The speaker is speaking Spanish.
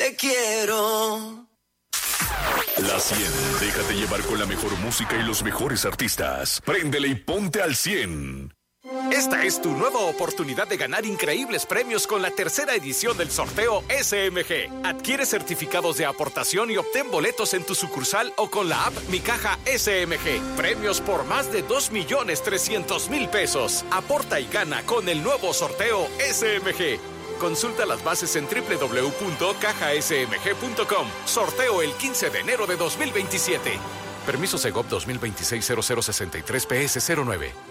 te quiero. La 100. Déjate llevar con la mejor música y los mejores artistas. Préndele y ponte al 100. Esta es tu nueva oportunidad de ganar increíbles premios con la tercera edición del sorteo SMG. Adquiere certificados de aportación y obtén boletos en tu sucursal o con la app Mi Caja SMG. Premios por más de 2.300.000 pesos. Aporta y gana con el nuevo sorteo SMG. Consulta las bases en www.cajasmg.com. Sorteo el 15 de enero de 2027. Permiso Segov 2026-0063 PS09.